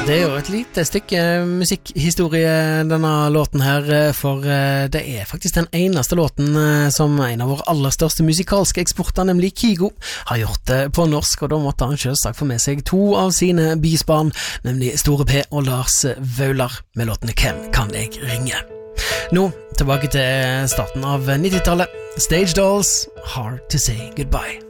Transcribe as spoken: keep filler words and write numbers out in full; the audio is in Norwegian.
Det er jo et lite stykke musikkhistorie denne låten her, for det er faktisk den eneste låten som en av våre aller største musikalske eksporter, nemlig Kygo, har gjort det på norsk, og da måtte han selvsagt få med seg to av sine bisbarn, nemlig Store P og Lars Vaular, med låtene Hvem kan jeg ringe? Nå, tilbake til starten av nittitallet. Stage Dolls, Hard to Say Goodbye.